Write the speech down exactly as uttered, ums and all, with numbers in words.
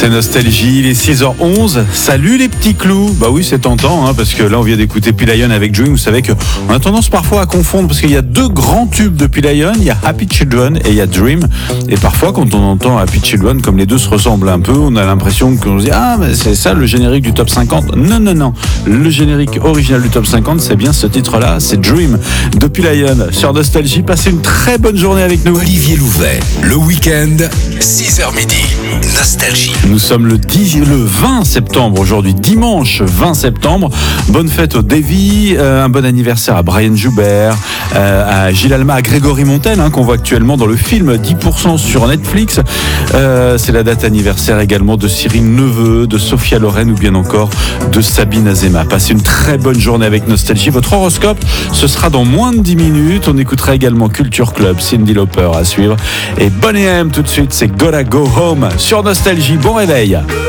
C'est Nostalgie, il est six heures onze. Salut les petits clous. Bah oui, c'est tentant, hein, parce que là on vient d'écouter Pilion avec Dream. Vous savez qu'on a tendance parfois à confondre, parce qu'il y a deux grands tubes de Pilion. Il y a Happy Children et il y a Dream. Et parfois quand on entend Happy Children, comme les deux se ressemblent un peu, on a l'impression qu'on se dit ah mais c'est ça le générique du top cinquante. Non non non, le générique original du top cinquante, c'est bien ce titre-là, c'est Dream de Pilion sur Nostalgie. Passez une très bonne journée avec nous. Olivier Louvet, le week-end, six heures midi, Nostalgie. Nous sommes le, dix, le vingt septembre aujourd'hui, dimanche vingt septembre. Bonne fête au Davy, euh, un bon anniversaire à Brian Joubert, euh, à Gilles Alma, à Grégory Montel, hein, qu'on voit actuellement dans le film dix pour cent sur Netflix. Euh, c'est la date anniversaire également de Cyril Neveu, de Sophia Loren ou bien encore de Sabine Azema. Passez une très bonne journée avec Nostalgie. Votre horoscope, ce sera dans moins de dix minutes. On écoutera également Culture Club, Cyndi Lauper à suivre. Et Bonnie M tout de suite, c'est Gotta Go Home sur Nostalgie. Bon réveil.